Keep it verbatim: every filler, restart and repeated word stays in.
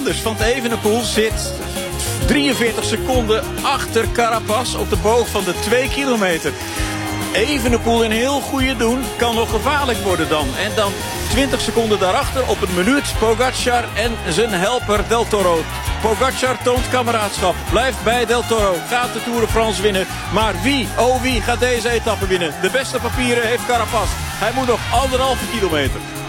Want Evenepoel zit drieënveertig seconden achter Carapaz op de boog van de twee kilometer. Evenepoel in heel goede doen kan nog gevaarlijk worden dan. En dan twintig seconden daarachter op een minuut Pogacar en zijn helper Del Toro. Pogacar toont kameraadschap, blijft bij Del Toro, gaat de Tour de France winnen. Maar wie, oh wie, gaat deze etappe winnen? De beste papieren heeft Carapaz. Hij moet nog anderhalve kilometer.